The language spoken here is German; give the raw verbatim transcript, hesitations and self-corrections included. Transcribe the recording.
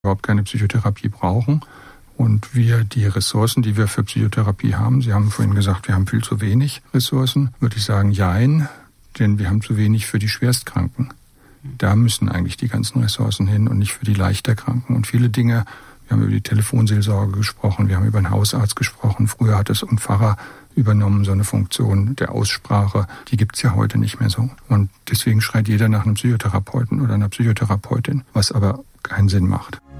überhaupt keine Psychotherapie brauchen. Und wir die Ressourcen, die wir für Psychotherapie haben, Sie haben vorhin gesagt, wir haben viel zu wenig Ressourcen, würde ich sagen, jein, denn wir haben zu wenig für die Schwerstkranken. Da müssen eigentlich die ganzen Ressourcen hin und nicht für die Leichterkranken. Und viele Dinge, wir haben über die Telefonseelsorge gesprochen, wir haben über einen Hausarzt gesprochen. Früher hat es ein Pfarrer übernommen, so eine Funktion der Aussprache. Die gibt es ja heute nicht mehr so. Und deswegen schreit jeder nach einem Psychotherapeuten oder einer Psychotherapeutin, was aber keinen Sinn macht.